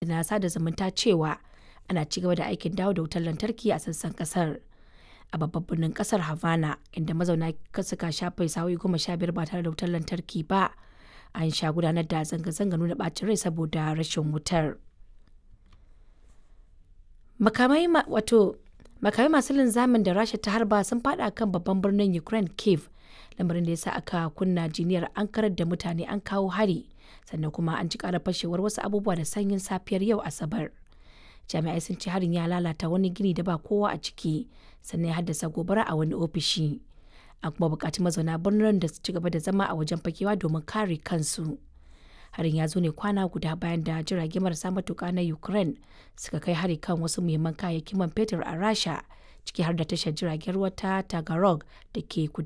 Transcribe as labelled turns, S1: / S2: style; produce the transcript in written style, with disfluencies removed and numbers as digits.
S1: na sada zumunta cewa ana ci gaba da aikin dawo da wutar lantarki a sassan kasar. A babban birnin kasar Havana, inda mazauna suka shafe sa'o'i 15 ba tare da wutar lantarki ba, an sha gudanar da zanga-zanga nuna ɓacin rai saboda rashin wutar. Makamai masu linzamin da Rasha ta harba sun fada kan babban birnin Ukraine, Kyiv, lamarin da ya sa aka kunna jiniyar an karar da mutane an kawo hari, sannan kuma an ji ƙarar fashewar wasu abubuwa da sanyin safiyar yau Asabar. Jami'ai sun ce harin ya lalata wani gini da ba kowa a ciki, sannan ya haddasa gobara a wani ofishi. An kuma buƙaci mazauna birnin da su ci gaba da zama a wajen fakewa domin kare kansu. Harin ya zo ne kwana guda bayan da jirage marasa matuƙa na Ukraine suka kai hari kan wasu muhimman kayayyakin man fetur a Rasha, ciki har da tashar jiragen ruwa ta Tagarog da ke